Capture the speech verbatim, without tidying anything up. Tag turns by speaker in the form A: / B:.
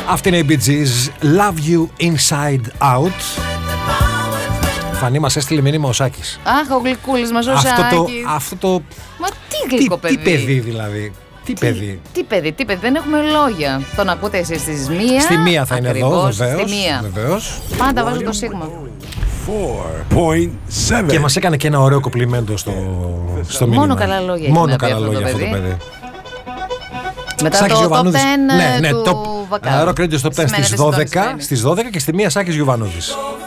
A: Αυτή είναι η Bee Gees, Love You Inside Out. Φανή, μας έστειλε μήνυμα ο Σάκης.
B: Αχ, ο γλυκούλης μας ο
A: αυτό
B: Σάκης.
A: το, αυτό το...
B: Μα τι γλυκό
A: τι,
B: παιδί.
A: Τι παιδί δηλαδή. Τι, τι παιδί.
B: Τι παιδί, τι παιδί. Δεν έχουμε λόγια. Τον ακούτε εσείς στις μία.
A: Στη μία θα είναι εδώ, βεβαίως.
B: Στη μία.
A: Βεβαίως.
B: Πάντα βάζω το σίγμα.
A: Και μας έκανε και ένα ωραίο κοπλιμέντο στο, στο μήνυμα.
B: Μόνο καλά λόγια.
A: Μόνο καλά λόγια αυτό το παιδί.
B: Μετά
A: Σάκης
B: το
A: Γιωβανούδης.
B: top ten
A: Ναι, ναι,
B: του
A: το
B: Βακάρου.
A: Rock Radio στο top ten στις δώδεκα, στις δώδεκα και στη μία Σάκης Γιωβανούδης.